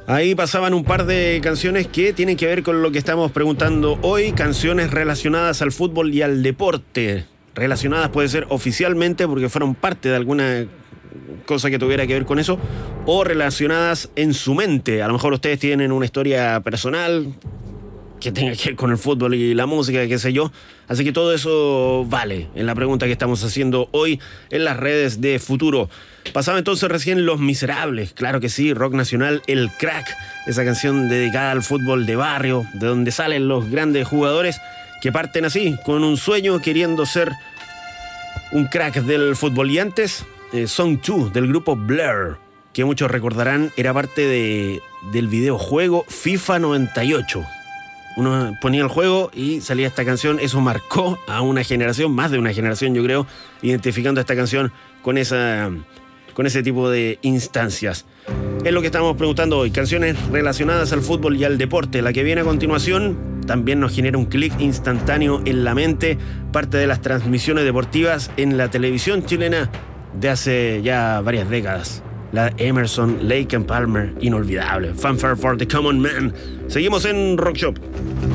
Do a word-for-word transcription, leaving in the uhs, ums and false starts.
Ahí pasaban un par de canciones que tienen que ver con lo que estamos preguntando hoy, canciones relacionadas al fútbol y al deporte. Relacionadas puede ser oficialmente porque fueron parte de alguna cosa que tuviera que ver con eso, o relacionadas en su mente. A lo mejor ustedes tienen una historia personal que tenga que ver con el fútbol y la música, qué sé yo. Así que todo eso vale en la pregunta que estamos haciendo hoy en las redes de Futuro. Pasaba entonces recién Los Miserables, claro que sí, rock nacional, El Crack, esa canción dedicada al fútbol de barrio, de donde salen los grandes jugadores que parten así, con un sueño, queriendo ser un crack del fútbol. Y antes, eh, Song dos, del grupo Blur, que muchos recordarán, era parte de, del videojuego FIFA noventa y ocho. Uno ponía el juego y salía esta canción. Eso marcó a una generación, más de una generación yo creo, identificando esta canción con, esa, con ese tipo de instancias. Es lo que estamos preguntando hoy, canciones relacionadas al fútbol y al deporte. La que viene a continuación también nos genera un clic instantáneo en la mente, parte de las transmisiones deportivas en la televisión chilena de hace ya varias décadas. La Emerson, Lake and Palmer, inolvidable. Fanfare for the Common Man. Seguimos en Rock Shop.